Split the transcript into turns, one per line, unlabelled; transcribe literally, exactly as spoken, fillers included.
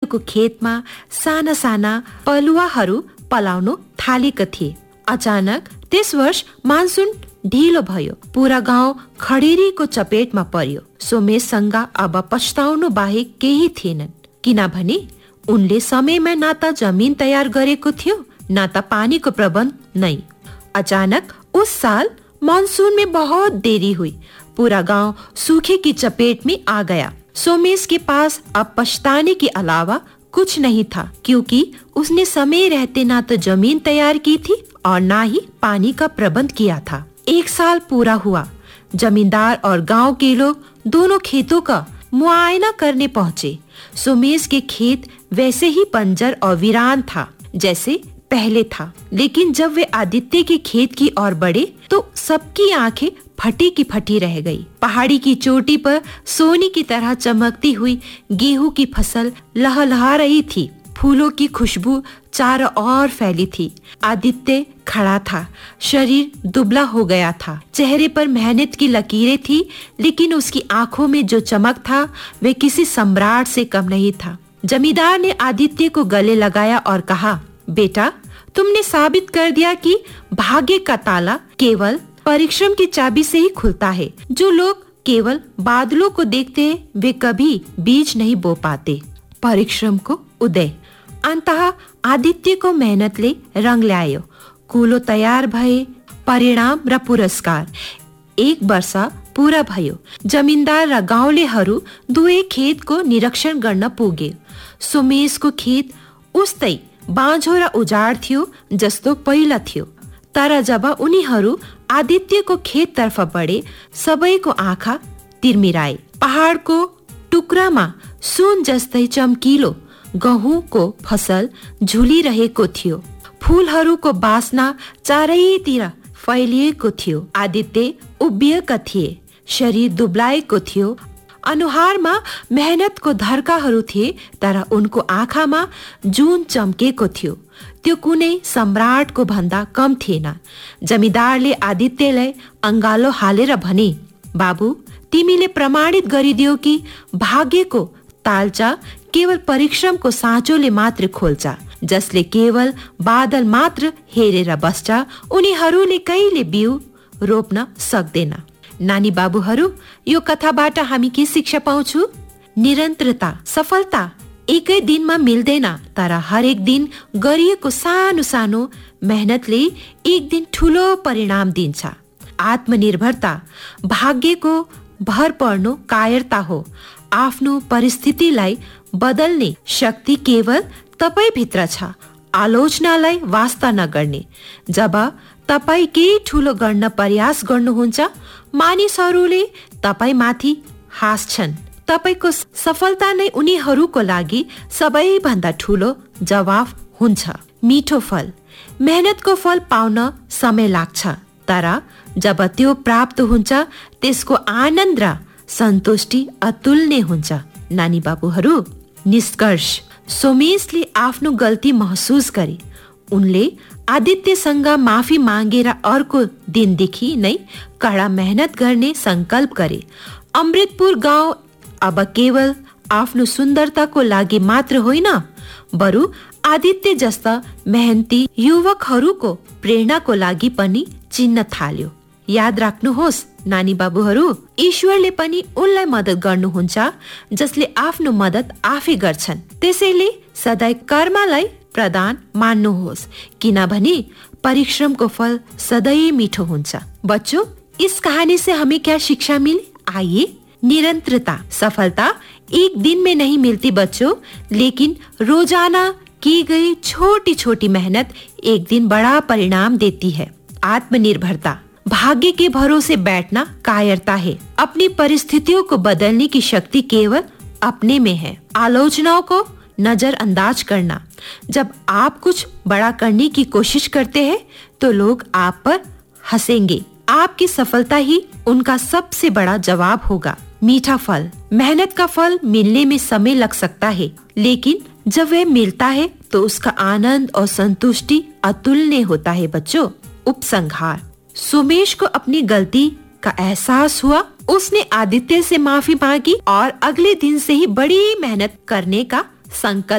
को खेतमा साना साना पलुवाहरू पलाउन थालेका थिए। अचानक त्यस वर्ष मानसुन ढिलो भयो। पूरा गाउँ खडेरीको चपेटमा पर्यो। सोमेशसँग अब पछताउनु बाहेक केही थिएनन्, किनभने उनले समयमा न त जमिन तयार गरेको थियो न त पानीको प्रबन्ध नै। अचानक उस साल मानसून में बहुत देरी हुई। पूरा गांव सूखे की चपेट में आ गया। सोमेश के पास अब पछताने के अलावा कुछ नहीं था, क्योंकि उसने समय रहते ना तो जमीन तैयार की थी और ना ही पानी का प्रबंध किया था। एक साल पूरा हुआ। जमींदार और गांव के लोग दोनों खेतों का मुआयना करने पहुंचे। सोमेश के खेत वैसे ही बंजर और वीरान था जैसे पहले था, लेकिन जब वे आदित्य के खेत की ओर बढ़े तो सबकी आंखें फटी की फटी रह गई। पहाड़ी की चोटी पर सोने की तरह चमकती हुई गेहूं की फसल लहलहा रही थी। फूलों की खुशबू चारों ओर फैली थी। आदित्य खड़ा था। शरीर दुबला हो गया था। चेहरे पर मेहनत की लकीरें थी, लेकिन उसकी आंखों में जो चमक था वे किसी सम्राट से कम नहीं था। जमींदार ने आदित्य को गले लगाया और कहा, बेटा, तुमने साबित कर दिया कि भाग्य का ताला केवल परिश्रम की चाबी से ही खुलता है। जो लोग केवल बादलों को देखते हैं वे कभी बीज नहीं बो पाते। परिश्रम को उदय। अंततः आदित्य को मेहनतले रंग ल्यायो। कुलो तयार भए। परिणाम र पुरस्कार। एक वर्ष पूरा भयो। जमीनदार र गाउँलेहरू दुवै खेतको निरीक्षण गर्न पुगे। सोमेशको खेत उस्तै बाँझो र उजाड थियो जस्तो पहिला थियो। तर जब उनीहरू आदित्यको खेततर्फ बढे सबैको आँखा तिर्मिराए। पहाडको टुक्रामा सुन जस्तै चम्किलो गहुँको फसल झुलिरहेको थियो। फूलहरूको बास्ना चारैतिर फैलिएको थियो। आदित्य उभिएका थिए। शरीर दुब्लाएको थियो। अनुहारमा मेहनतको धर्काहरू थिए, तर उनको आँखामा जुन चम्केको थियो त्यो कुनै सम्राटको भन्दा कम थिएन। जमीदारले आदित्यलाई अंगालो हालेर भने, बाबु, तिमीले प्रमाणित गरिदियो कि भाग्यको तालचा केवल परिश्रमको साँचोले मात्र खोल्छ। जसले केवल बादल मात्र हेरेर बस्छ उनीहरूले कहिले बिउ रोप्न सक्दैन। नानी बाबुहरू, यो कथाबाट हामी के शिक्षा पाउँछौ? निरन्तरता, सफलता एकै दिनमा मिल्दैन, तर हरेक दिन गरिएको सानो सानो मेहनतले एक दिन ठुलो परिणाम दिन्छ। आत्मनिर्भरता भाग्यको भर पर्नु कायरता हो। आफ्नो परिस्थितिलाई बदल्ने शक्ति केवल तपाई भित्र छ। आलोचनालाई वास्ता नगर्ने। जब तपाई केही ठुलो गर्न प्रयास गर्नुहुन्छ मानिसहरूले तपाई माथि हाँस्छन्। तपाईको सफलता नै उनीहरूको लागि सबैभन्दा ठुलो जवाफ हुन्छ। मिठो फल। मेहनतको फल पाउन समय लाग्छ, तर जब त्यो प्राप्त हुन्छ त्यसको आनन्द र सन्तुष्टि अतुलनीय हुन्छ। नानी बाबुहरू, निष्कर्ष। सोमेशले आफ्नो गल्ती महसुस गरे। उनले आदित्यसँग माफी मागेर अर्को दिनदेखि नै कडा मेहनत गर्ने संकल्प गरे। अमृतपुर गाउँ अब केवल आफ्नो सुन्दरताको लागि मात्र होइन, बरु आदित्य जस्ता मेहनती युवकहरूको प्रेरणाको लागि पनि चिन्न थाल्यो। याद राख्नुहोस् नानी बाबुहरू, ईश्वरले पनि उनलाई मद्दत गर्नुहुन्छ जसले आफ्नो मद्दत आफै गर्छन्। त्यसैले सधैँ कर्मलाई प्रदान मान्नुहोस्, किनभने परिश्रम को फल सदैव मीठो हुन्छ। बच्चों, इस कहानी से हमें क्या शिक्षा मिली? आइए, निरंतरता। सफलता एक दिन में नहीं मिलती बच्चों, लेकिन रोजाना की गई छोटी छोटी मेहनत एक दिन बड़ा परिणाम देती है। आत्मनिर्भरता भाग्य के भरोसे बैठना कायरता है। अपनी परिस्थितियों को बदलने की शक्ति केवल अपने में है। आलोचनाओं को नजरअंदाज करना। जब आप कुछ बड़ा करने की कोशिश करते हैं तो लोग आप पर हंसेंगे। आपकी सफलता ही उनका सबसे बड़ा जवाब होगा। मीठा फल। मेहनत का फल मिलने में समय लग सकता है, लेकिन जब वह मिलता है तो उसका आनंद और संतुष्टि अतुलनीय होता है। बच्चों, उपसंहार। सोमेश को अपनी गलती का एहसास हुआ। उसने आदित्य से माफी मांगी और अगले दिन से ही बड़ी मेहनत करने का संकल्प